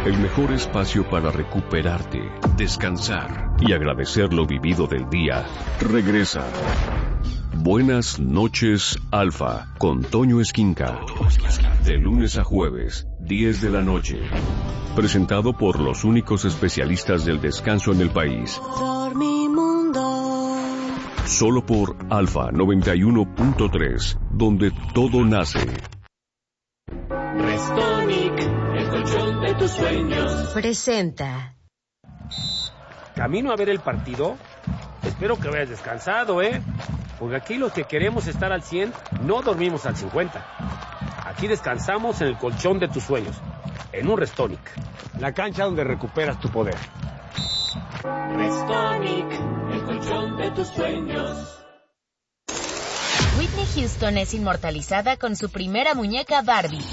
El mejor espacio para recuperarte, descansar y agradecer lo vivido del día, regresa. Buenas noches, Alfa, con Toño Esquinca. De lunes a jueves, 10 de la noche. Presentado por los únicos especialistas del descanso en el país. Solo por Alfa 91.3, donde todo nace. Restonic, el colchón de tus sueños. Presenta. ¿Camino a ver el partido? Espero que vayas descansado, porque aquí los que queremos estar al 100 no dormimos al 50. Aquí descansamos en el colchón de tus sueños, en un Restonic. La cancha donde recuperas tu poder. Restonic, el colchón de tus sueños. Whitney Houston es inmortalizada con su primera muñeca Barbie.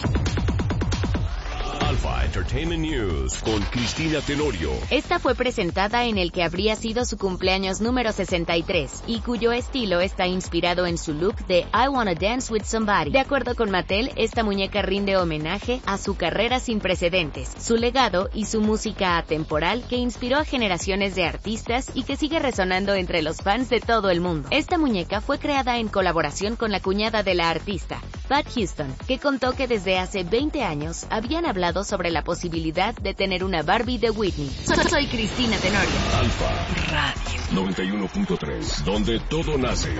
Alpha Entertainment News con Cristina Tenorio. Esta fue presentada en el que habría sido su cumpleaños número 63 y cuyo estilo está inspirado en su look de I Wanna Dance With Somebody. De acuerdo con Mattel, esta muñeca rinde homenaje a su carrera sin precedentes, su legado y su música atemporal que inspiró a generaciones de artistas y que sigue resonando entre los fans de todo el mundo. Esta muñeca fue creada en colaboración con la cuñada de la artista, Pat Houston, que contó que desde hace 20 años habían hablado sobre la posibilidad de tener una Barbie de Whitney. Soy Cristina Tenorio. Alfa Radio 91.3, donde todo nace.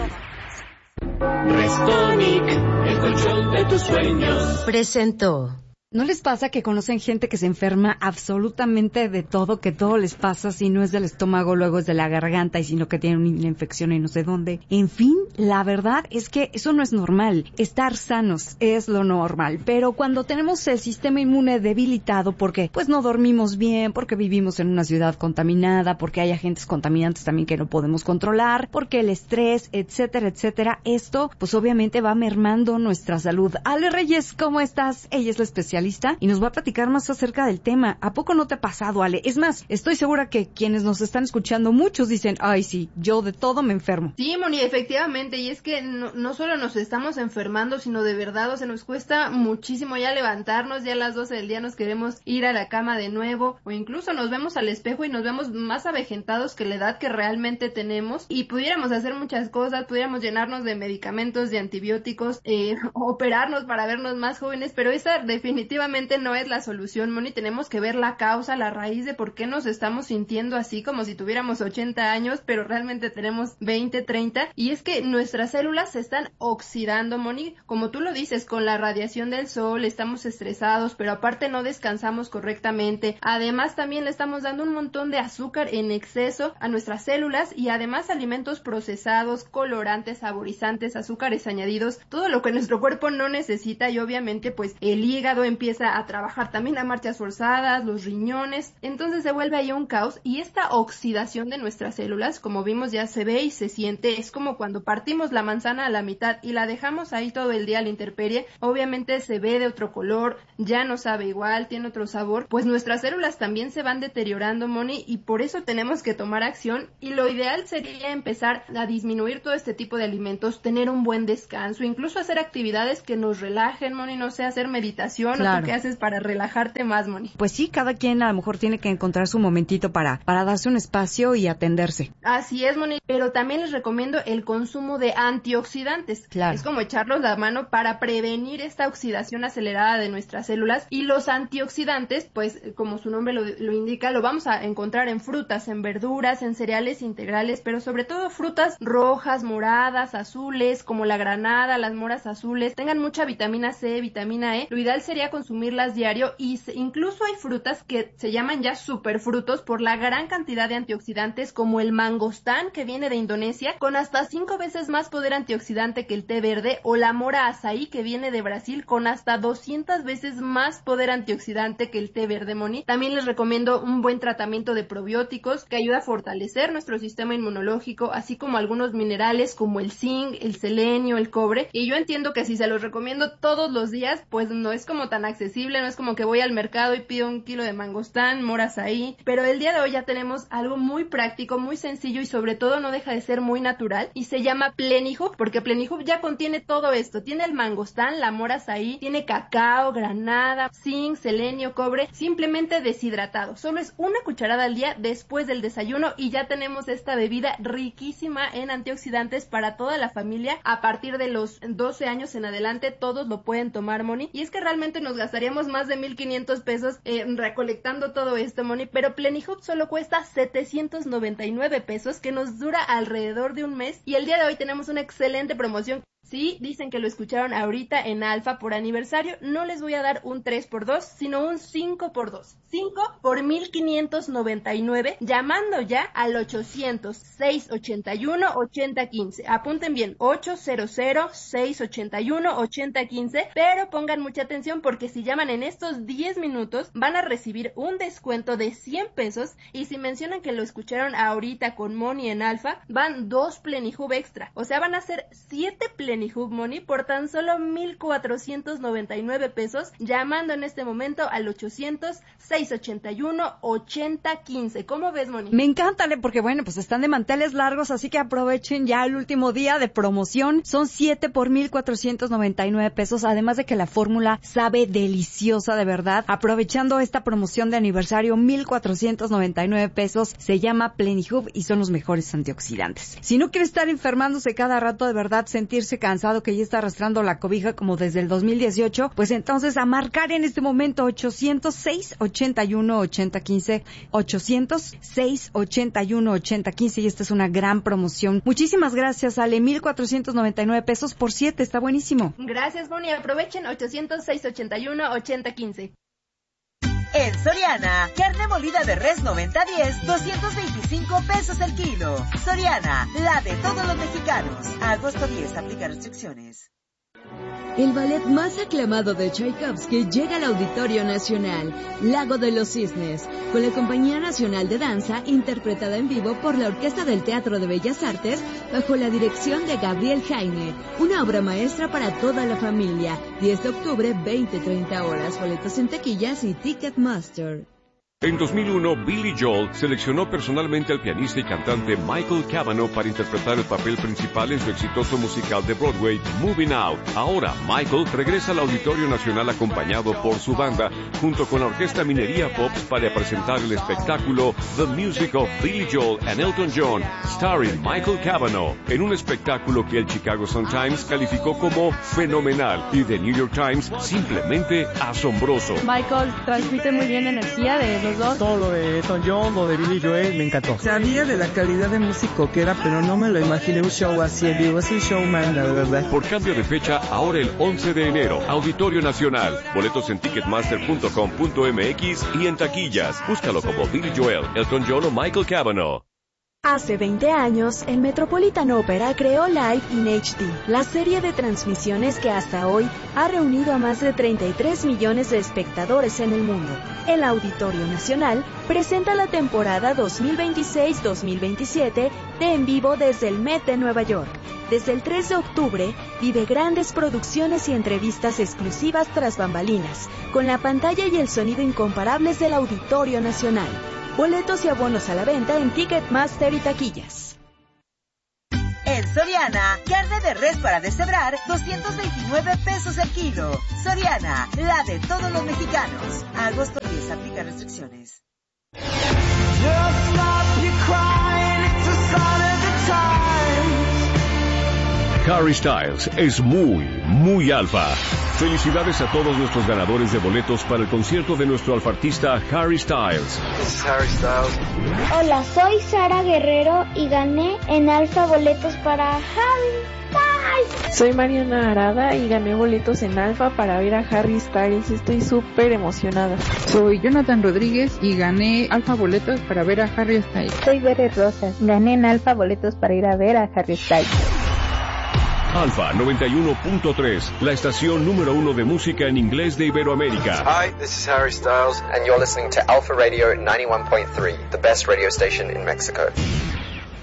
Restonic, el colchón de tus sueños. Presentó. ¿No les pasa que conocen gente que se enferma absolutamente de todo, que todo les pasa, si no es del estómago, luego es de la garganta, y si no que tienen una infección y no sé dónde? En fin, la verdad es que eso no es normal. Estar sanos es lo normal, pero cuando tenemos el sistema inmune debilitado, porque pues no dormimos bien, porque vivimos en una ciudad contaminada, porque hay agentes contaminantes también que no podemos controlar, porque el estrés, etcétera, etcétera, esto pues obviamente va mermando nuestra salud. Ale Reyes, ¿cómo estás? Ella es la especialista y nos va a platicar más acerca del tema. ¿A poco no te ha pasado, Ale? Es más, estoy segura que quienes nos están escuchando, muchos dicen, ay sí, yo de todo me enfermo. Sí, Moni, efectivamente, y es que no solo nos estamos enfermando, sino de verdad, o sea, nos cuesta muchísimo ya levantarnos, ya a las 12 del día nos queremos ir a la cama de nuevo, o incluso nos vemos al espejo y nos vemos más avejentados que la edad que realmente tenemos, y pudiéramos hacer muchas cosas, pudiéramos llenarnos de medicamentos, de antibióticos, operarnos para vernos más jóvenes, pero esa definitivamente no es la solución, Moni. Tenemos que ver la causa, la raíz de por qué nos estamos sintiendo así, como si tuviéramos 80 años, pero realmente tenemos 20, 30, y es que nuestras células se están oxidando, Moni, como tú lo dices, con la radiación del sol, estamos estresados, pero aparte no descansamos correctamente, además también le estamos dando un montón de azúcar en exceso a nuestras células, y además alimentos procesados, colorantes, saborizantes, azúcares añadidos, todo lo que nuestro cuerpo no necesita, y obviamente pues el hígado empieza a trabajar también a marchas forzadas, los riñones, entonces se vuelve ahí un caos, y esta oxidación de nuestras células, como vimos, ya se ve y se siente, es como cuando partimos la manzana a la mitad y la dejamos ahí todo el día a la intemperie, obviamente se ve de otro color, ya no sabe igual, tiene otro sabor, pues nuestras células también se van deteriorando, Moni, y por eso tenemos que tomar acción, y lo ideal sería empezar a disminuir todo este tipo de alimentos, tener un buen descanso, incluso hacer actividades que nos relajen, Moni, no sé, hacer meditación. Claro. ¿O tú qué haces para relajarte más, Moni? Pues sí, cada quien a lo mejor tiene que encontrar su momentito para darse un espacio y atenderse. Así es, Moni, pero también les recomiendo el consumo de antioxidantes. Claro. Es como echarlos la mano para prevenir esta oxidación acelerada de nuestras células, y los antioxidantes, pues como su nombre lo indica, lo vamos a encontrar en frutas, en verduras, en cereales integrales, pero sobre todo frutas rojas, moradas, azules, como la granada, las moras azules, tengan mucha vitamina C, vitamina E. Lo ideal sería consumirlas diario, y incluso hay frutas que se llaman ya superfrutos por la gran cantidad de antioxidantes, como el mangostán, que viene de Indonesia, con hasta 5 veces más poder antioxidante que el té verde, o la mora azaí, que viene de Brasil, con hasta 200 veces más poder antioxidante que el té verde, Moni. También les recomiendo un buen tratamiento de probióticos, que ayuda a fortalecer nuestro sistema inmunológico, así como algunos minerales como el zinc, el selenio, el cobre, y yo entiendo que si se los recomiendo todos los días, pues no es como tan accesible, no es como que voy al mercado y pido un kilo de mangostán, moras ahí, pero el día de hoy ya tenemos algo muy práctico, muy sencillo y sobre todo no deja de ser muy natural y se llama Plenihub, porque Plenihub ya contiene todo esto, tiene el mangostán, la moras ahí, tiene cacao, granada, zinc, selenio, cobre, simplemente deshidratado, solo es una cucharada al día después del desayuno y ya tenemos esta bebida riquísima en antioxidantes para toda la familia. A partir de los 12 años en adelante todos lo pueden tomar, Moni, y es que realmente nos gastaríamos más de 1,500 pesos recolectando todo esto, Moni, pero Plenihub solo cuesta 799 pesos, que nos dura alrededor de un mes, y el día de hoy tenemos una excelente promoción. Sí, dicen que lo escucharon ahorita en Alfa por aniversario. No les voy a dar un 3x2, sino un 5x2. 5 por 1,599, llamando ya al 800-681-8015. Apunten bien, 800-681-8015, pero pongan mucha atención porque si llaman en estos 10 minutos van a recibir un descuento de 100 pesos y si mencionan que lo escucharon ahorita con Moni en Alfa, van 2 Plenihub extra. O sea, van a ser 7 Plenihub, Moni, por tan solo 1,499 pesos, llamando en este momento al 800-681-8015. ¿Cómo ves, Moni? Me encanta, porque bueno, pues están de manteles largos, así que aprovechen ya el último día de promoción. Son 7 por 1,499 pesos, además de que la fórmula sabe deliciosa, de verdad. Aprovechando esta promoción de aniversario, 1,499 pesos, se llama Plenihub y son los mejores antioxidantes. Si no quiere estar enfermándose cada rato, de verdad, sentirse cansado que ya está arrastrando la cobija como desde el 2018, pues entonces a marcar en este momento 800-681-8015, 800-681-8015, y esta es una gran promoción. Muchísimas gracias, Ale. 1,499 pesos por 7, está buenísimo. Gracias, Moni. Aprovechen 800-681-8015. En Soriana, carne molida de res 90-10, 225 pesos el kilo. Soriana, la de todos los mexicanos. A agosto 10, aplica restricciones. El ballet más aclamado de Tchaikovsky llega al Auditorio Nacional, Lago de los Cisnes, con la Compañía Nacional de Danza, interpretada en vivo por la Orquesta del Teatro de Bellas Artes, bajo la dirección de Gabriel Jaime. Una obra maestra para toda la familia. 10 de octubre, 20-30 horas. Boletos en taquillas y Ticketmaster. En 2001, Billy Joel seleccionó personalmente al pianista y cantante Michael Cavanaugh para interpretar el papel principal en su exitoso musical de Broadway, Moving Out. Ahora, Michael regresa al Auditorio Nacional acompañado por su banda, junto con la Orquesta Minería Pops, para presentar el espectáculo The Music of Billy Joel and Elton John, starring Michael Cavanaugh, en un espectáculo que el Chicago Sun-Times calificó como fenomenal y The New York Times simplemente asombroso. Michael transmite muy bien energía de los dos. Todo lo de Elton John, lo de Billy Joel, me encantó. Sabía de la calidad de músico que era, pero no me lo imaginé un show así en vivo. Es un showman, la verdad. Por cambio de fecha, ahora el 11 de enero, Auditorio Nacional. Boletos en ticketmaster.com.mx y en taquillas. Búscalo como Billy Joel, Elton John o Michael Cavanaugh. Hace 20 años, el Metropolitan Opera creó Live in HD, la serie de transmisiones que hasta hoy ha reunido a más de 33 millones de espectadores en el mundo. El Auditorio Nacional presenta la temporada 2026-2027 de En Vivo desde el Met de Nueva York. Desde el 3 de octubre, vive grandes producciones y entrevistas exclusivas tras bambalinas, con la pantalla y el sonido incomparables del Auditorio Nacional. Boletos y abonos a la venta en Ticketmaster y taquillas. En Soriana, carne de res para deshebrar, 229 pesos el kilo. Soriana, la de todos los mexicanos. A agosto 10, aplica restricciones. Harry Styles es muy alfa. Felicidades a todos nuestros ganadores de boletos para el concierto de nuestro alfartista Harry Styles. Hola, soy Sara Guerrero y gané en Alfa boletos para Harry Styles. Soy Mariana Arada y gané boletos en Alfa para ver a Harry Styles. Estoy súper emocionada. Soy Jonathan Rodríguez y gané Alfa boletos para ver a Harry Styles. Soy Bere Rosas. Gané en Alfa boletos para ir a ver a Harry Styles. Alfa 91.3, la estación número 1 de música en inglés de Iberoamérica. Hi, this is Harry Styles, and you're listening to Alpha Radio 91.3, the best radio station in Mexico.